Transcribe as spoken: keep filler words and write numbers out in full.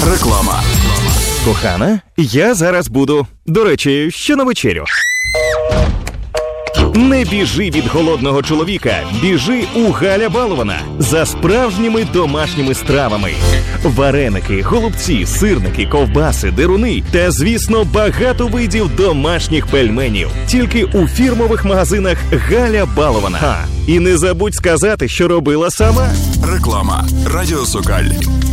Реклама. Кохана, я зараз буду. До речі, що на вечерю? Не біжи від голодного чоловіка, біжи у Галя Балована за справжніми домашніми стравами. Вареники, голубці, сирники, ковбаси, деруни та, звісно, багато видів домашніх пельменів. Тільки у фірмових магазинах Галя Балована. Ха, і не забудь сказати, що робила сама. Реклама. Радіо Сокаль.